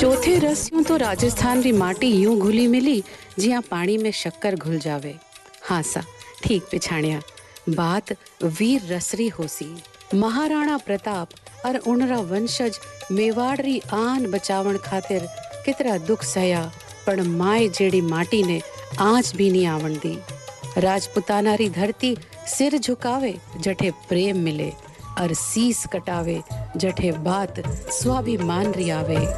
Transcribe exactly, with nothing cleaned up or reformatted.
चौथे रस्यूं तो राजस्थान री माटी यूं घुली मिली जिया पानी में शक्कर घुल जावे। हाँ सा ठीक पिछाणिया, बात वीर रसरी होसी। महाराणा प्रताप और उनरा वंशज मेवाड़ री आन बचावण खातिर कितरा दुख सहया, पण माए जेड़ी माटी ने आंच भी नहीं आवण दी। राजपुताना री धरती सिर झुकावे जठे प्रेम मिले और सीस कटावे जठे बात स्वाभिमान री आवे।